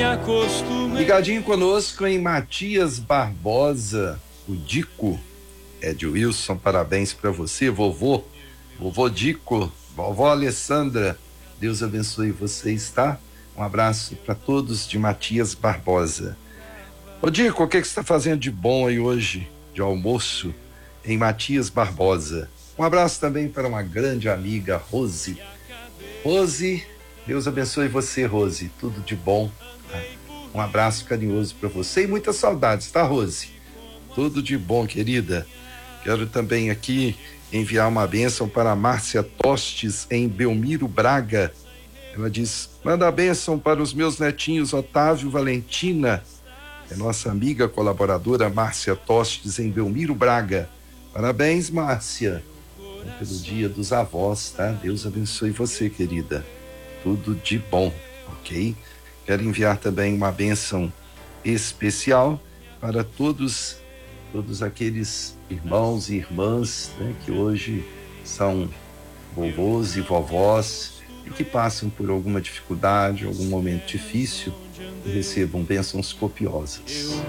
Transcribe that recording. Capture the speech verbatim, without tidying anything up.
acostumei. Ligadinho conosco em Matias Barbosa, o Dico. Ed Wilson, parabéns para você, vovô. Vovô Dico, vovó Alessandra. Deus abençoe vocês, tá? Um abraço para todos de Matias Barbosa. Ô Dico, o que, que você está fazendo de bom aí hoje, de almoço, em Matias Barbosa? Um abraço também para uma grande amiga, Rose. Rose, Deus abençoe você, Rose. Tudo de bom. Tá? Um abraço carinhoso para você e muitas saudades, tá, Rose? Tudo de bom, querida. Quero também aqui enviar uma bênção para a Márcia Tostes, em Belmiro Braga. Ela diz: manda a bênção para os meus netinhos Otávio, Valentina. É nossa amiga colaboradora Márcia Tostes, em Belmiro Braga. Parabéns, Márcia, pelo dia dos avós, tá? Deus abençoe você, querida. Tudo de bom, ok? Quero enviar também uma bênção especial para todos, todos aqueles irmãos e irmãs, né, que hoje são vovôs e vovós e que passam por alguma dificuldade, algum momento difícil e recebam bênçãos copiosas.